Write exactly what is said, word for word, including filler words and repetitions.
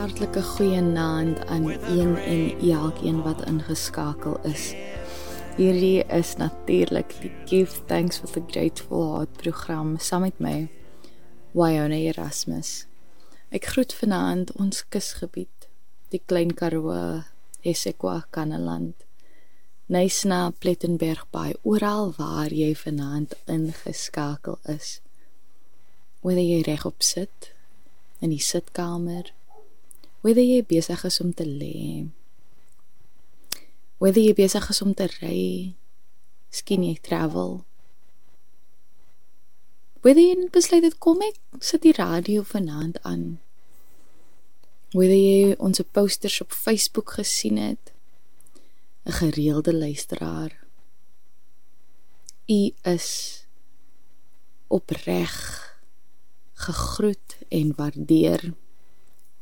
Hartlike goeienaand aan een en elkeen wat ingeskakel is. Hierdie is natuurlik die Give Thanks with a Grateful Heart program saam met my, Wyona Erasmus. Ek groet vanaand ons kusgebied, die Klein Karoo, Essequa, Kannaland, Nysna, Plettenberg Bay, oral waar jy vanaand ingeskakel is. Whether jy regop sit, in die sitkamer, whether jy besig is om te lê, whether jy besig is om te ry, miskien jy travel, whether jy besluit het, kom ek sit die radio vanaand aan, whether jy ons posters op Facebook gesien het, 'n gereelde luisteraar, u is opreg gegroet en waardeer.